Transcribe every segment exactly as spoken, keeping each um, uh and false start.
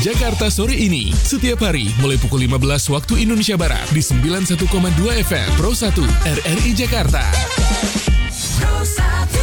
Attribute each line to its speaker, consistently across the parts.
Speaker 1: Jakarta sore ini. Setiap hari mulai pukul lima belas waktu Indonesia Barat di sembilan puluh satu koma dua F M Pro satu R R I Jakarta. Pro satu.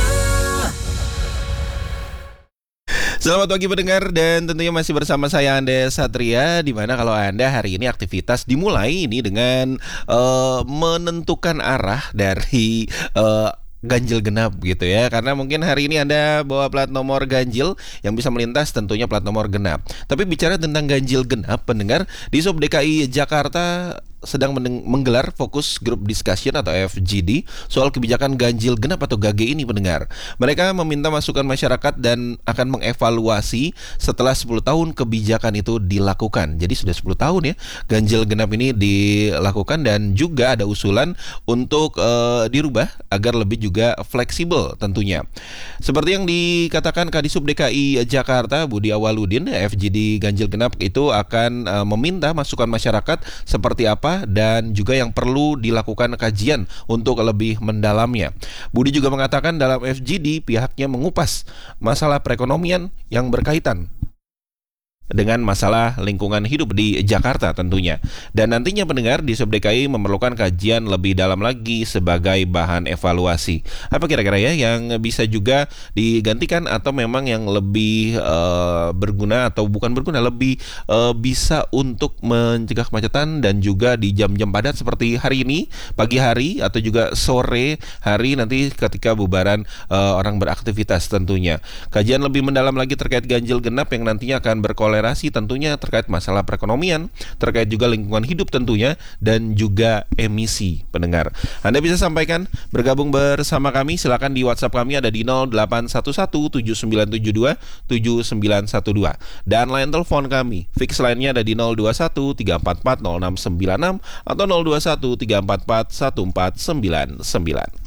Speaker 2: Selamat pagi pendengar, dan tentunya masih bersama saya Andes Satria. Dimana kalau Anda hari ini aktivitas dimulai ini dengan uh, menentukan arah dari uh, ganjil genap gitu ya. Karena mungkin hari ini Anda bawa plat nomor ganjil yang bisa melintas tentunya plat nomor genap. Tapi bicara tentang ganjil genap, pendengar, di Sub D K I Jakarta sedang menggelar fokus group discussion atau F G D soal kebijakan ganjil genap atau G A G ini, pendengar. Mereka meminta masukan masyarakat dan akan mengevaluasi setelah sepuluh tahun kebijakan itu dilakukan. Jadi sudah sepuluh tahun ya ganjil genap ini dilakukan, dan juga ada usulan untuk uh, dirubah agar lebih juga fleksibel tentunya. Seperti yang dikatakan Kadisub D K I Jakarta Budi Awaludin, F G D ganjil genap itu akan uh, meminta masukan masyarakat seperti apa dan juga yang perlu dilakukan kajian untuk lebih mendalamnya. Budi juga mengatakan dalam F G D pihaknya mengupas masalah perekonomian yang berkaitan dengan masalah lingkungan hidup di Jakarta tentunya. Dan nantinya pendengar di Sub D K I memerlukan kajian lebih dalam lagi sebagai bahan evaluasi. Apa kira-kira ya yang bisa juga digantikan atau memang yang lebih uh, berguna atau bukan berguna, lebih uh, bisa untuk mencegah kemacetan dan juga di jam-jam padat seperti hari ini, pagi hari atau juga sore hari nanti ketika bubaran uh, orang beraktivitas tentunya. Kajian lebih mendalam lagi terkait ganjil genap yang nantinya akan berkolaborasi tentunya terkait masalah perekonomian, terkait juga lingkungan hidup tentunya, dan juga emisi, pendengar. Anda bisa sampaikan, bergabung bersama kami, silakan di WhatsApp kami ada di nol delapan satu satu tujuh sembilan tujuh dua tujuh sembilan satu dua, dan line telepon kami fix line-nya ada di nol dua satu tiga empat empat nol enam sembilan enam atau nol dua satu tiga empat empat satu empat sembilan sembilan.